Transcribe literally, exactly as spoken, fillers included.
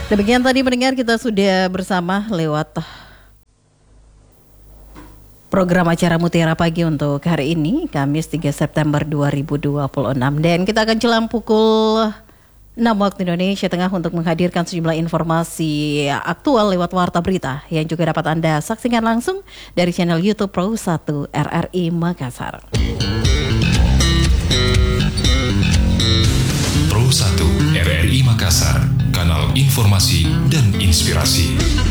Demikian tadi mendengar kita sudah bersama lewat program acara Mutiara Pagi untuk hari ini, Kamis tiga September dua ribu dua puluh enam. Dan kita akan jelang pukul enam waktu Indonesia Tengah untuk menghadirkan sejumlah informasi aktual lewat Warta Berita yang juga dapat Anda saksikan langsung dari channel YouTube Pro satu R R I Makassar. Pro satu R R I Makassar, kanal informasi dan inspirasi.